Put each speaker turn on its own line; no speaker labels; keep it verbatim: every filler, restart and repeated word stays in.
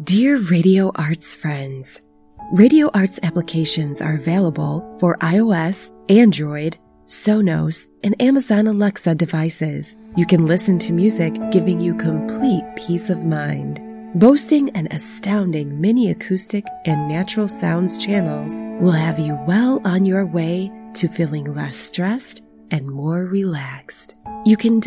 Dear Radio Arts friends, Radio Arts applications are available for iOS, Android, Sonos, and Amazon Alexa devices. You can listen to music giving you complete peace of mind. Boasting an astounding mini acoustic and natural sounds channels will have you well on your way to feeling less stressed and more relaxed. You can